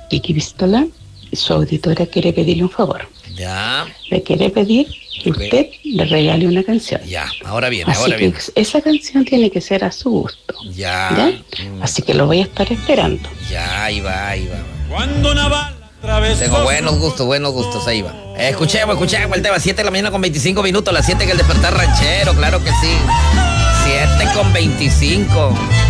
Kiki Pistola, su auditora quiere pedirle un favor. Ya. Le quiere pedir que usted le regale una canción. Ya, ahora viene, Así ahora que viene. esa canción tiene que ser a su gusto. Ya. Así que lo voy a estar esperando. Ya, ahí va, ahí va. Cuando una bala atravesó. Tengo buenos gustos, ahí va. Escuchemos el tema, 7 de la mañana con 25 minutos, las 7 que el despertar ranchero, claro que sí. 7 con 25.